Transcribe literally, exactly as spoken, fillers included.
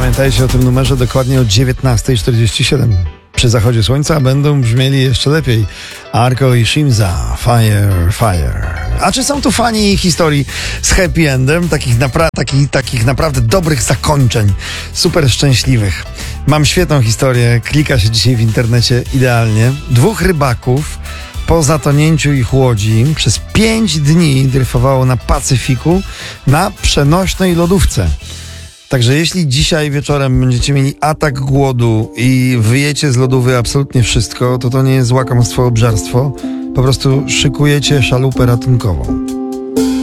Pamiętajcie o tym numerze dokładnie o dziewiętnasta czterdzieści siedem. Przy zachodzie słońca będą brzmieli jeszcze lepiej Arco i Shimza, Fire, Fire. A czy są tu fani historii z happy endem, takich, napra- takich, takich naprawdę dobrych zakończeń, super szczęśliwych? Mam świetną historię, klika się dzisiaj w internecie idealnie. Dwóch rybaków po zatonięciu ich łodzi przez pięć dni dryfowało na Pacyfiku na przenośnej lodówce. Także jeśli dzisiaj wieczorem będziecie mieli atak głodu i wyjecie z lodówy absolutnie wszystko, to to nie jest łakomstwo, obżarstwo. Po prostu szykujecie szalupę ratunkową.